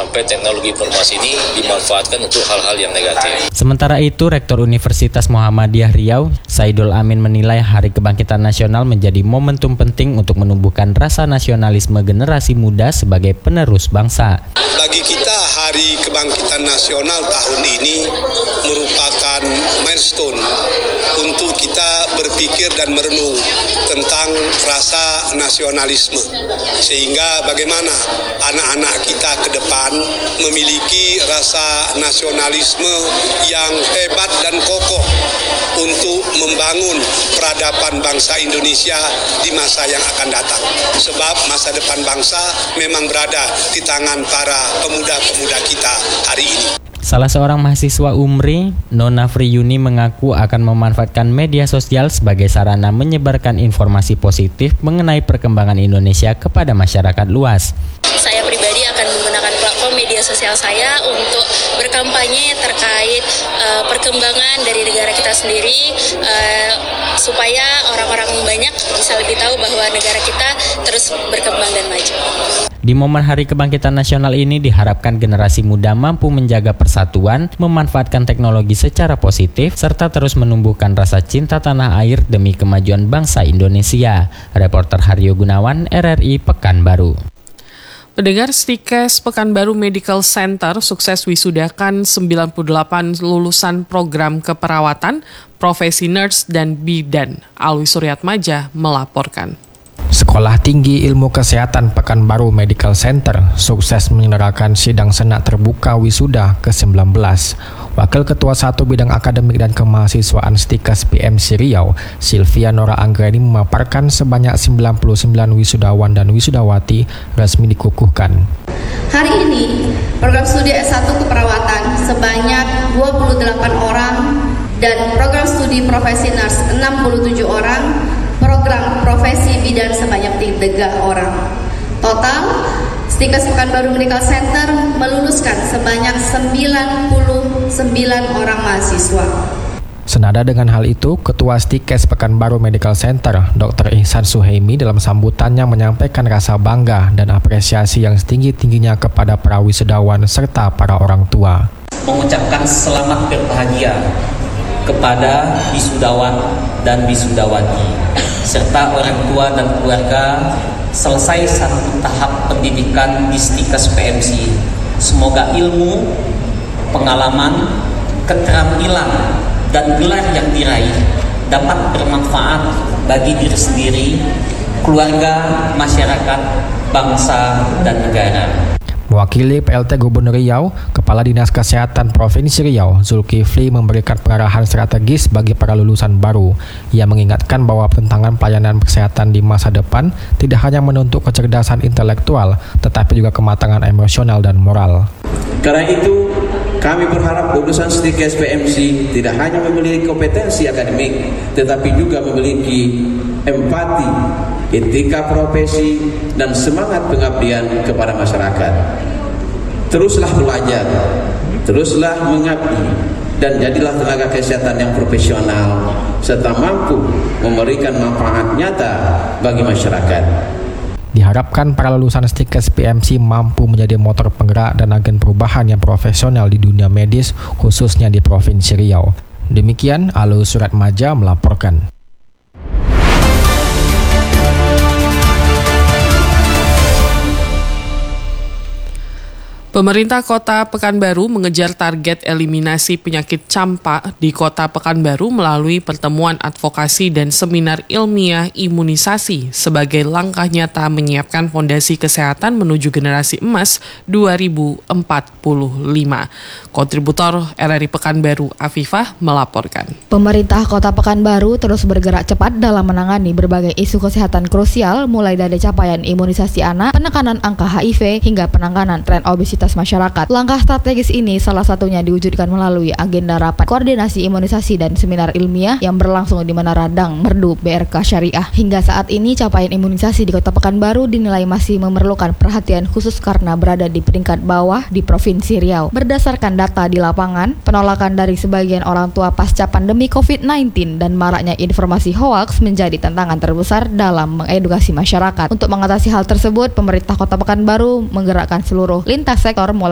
sampai teknologi informasi ini dimanfaatkan untuk hal-hal yang negatif. Sementara itu, Rektor Universitas Muhammadiyah Riau, Saidul Amin menilai Hari Kebangkitan Nasional menjadi momentum penting untuk menumbuhkan rasa nasionalisme generasi muda sebagai penerus bangsa. Bagi kita, Hari Kebangkitan Nasional tahun ini merupakan milestone untuk kita berpikir dan merenung tentang rasa nasionalisme. Sehingga bagaimana anak-anak kita ke depan memiliki rasa nasionalisme yang hebat dan kokoh untuk membangun peradaban bangsa Indonesia di masa yang akan datang. Sebab masa depan bangsa memang berada di tangan para pemuda-pemuda kita hari ini. Salah seorang mahasiswa UMRI, Nona Friyuni, mengaku akan memanfaatkan media sosial sebagai sarana menyebarkan informasi positif mengenai perkembangan Indonesia kepada masyarakat luas. Saya pribadi akan menggunakan platform media sosial saya untuk berkampanye terkait perkembangan dari negara kita sendiri, supaya orang-orang banyak bisa lebih tahu bahwa negara kita terus berkembang dan maju. Di momen Hari Kebangkitan Nasional ini diharapkan generasi muda mampu menjaga persatuan, memanfaatkan teknologi secara positif, serta terus menumbuhkan rasa cinta tanah air demi kemajuan bangsa Indonesia. Reporter Haryo Gunawan, RRI Pekanbaru. Pendengar, Stikes Pekanbaru Medical Center sukses wisudakan 98 lulusan program keperawatan, profesi nurse dan bidan. Alwi Suryatmaja melaporkan. Sekolah Tinggi Ilmu Kesehatan Pekanbaru Medical Center sukses menyelenggarakan sidang senat terbuka wisuda ke-19. Wakil Ketua 1 Bidang Akademik dan Kemahasiswaan Stikes PMC Riau, Sylvia Nora Anggreni, memaparkan sebanyak 99 wisudawan dan wisudawati resmi dikukuhkan. Hari ini, program studi S1 keperawatan sebanyak 28 orang dan program studi profesi nurse 67 orang, program profesi bidan sebanyak 3 orang. Total, Stikes Pekanbaru Medical Center meluluskan sebanyak 99 orang mahasiswa. Senada dengan hal itu, Ketua Stikes Pekanbaru Medical Center, Dr. Ihsan Suhaimi, dalam sambutannya menyampaikan rasa bangga dan apresiasi yang setinggi-tingginya kepada para wisudawan serta para orang tua. Mengucapkan selamat berbahagia kepada wisudawan dan wisudawati, serta orang tua dan keluarga selesai satu tahap pendidikan di Stikes PMC. Semoga ilmu, pengalaman, keterampilan, dan gelar yang diraih dapat bermanfaat bagi diri sendiri, keluarga, masyarakat, bangsa, dan negara. Mewakili PLT Gubernur Riau, Kepala Dinas Kesehatan Provinsi Riau, Zulkifli, memberikan pengarahan strategis bagi para lulusan baru. Ia mengingatkan bahwa pengembangan pelayanan kesehatan di masa depan tidak hanya menuntut kecerdasan intelektual, tetapi juga kematangan emosional dan moral. Karena itu, kami berharap lulusan Stikes PMC tidak hanya memiliki kompetensi akademik, tetapi juga memiliki empati, etika profesi, dan semangat pengabdian kepada masyarakat. Teruslah belajar, teruslah mengabdi, dan jadilah tenaga kesehatan yang profesional, serta mampu memberikan manfaat nyata bagi masyarakat. Diharapkan para lulusan Stikes PMC mampu menjadi motor penggerak dan agen perubahan yang profesional di dunia medis, khususnya di Provinsi Riau. Demikian, Alwi Suryatmaja melaporkan. Pemerintah Kota Pekanbaru mengejar target eliminasi penyakit campak di Kota Pekanbaru melalui pertemuan advokasi dan seminar ilmiah imunisasi sebagai langkah nyata menyiapkan fondasi kesehatan menuju generasi emas 2045. Kontributor RRI Pekanbaru Afifah melaporkan. Pemerintah Kota Pekanbaru terus bergerak cepat dalam menangani berbagai isu kesehatan krusial, mulai dari capaian imunisasi anak, penekanan angka HIV, hingga penanganan tren obesitas masyarakat. Langkah strategis ini salah satunya diwujudkan melalui agenda rapat koordinasi imunisasi dan seminar ilmiah yang berlangsung di Menara Dang Merdu BRK Syariah. Hingga saat ini capaian imunisasi di Kota Pekanbaru dinilai masih memerlukan perhatian khusus karena berada di peringkat bawah di Provinsi Riau. Berdasarkan data di lapangan, penolakan dari sebagian orang tua pasca pandemi COVID-19 dan maraknya informasi hoaks menjadi tantangan terbesar dalam mengedukasi masyarakat. Untuk mengatasi hal tersebut, pemerintah Kota Pekanbaru menggerakkan seluruh lintas sektor mulai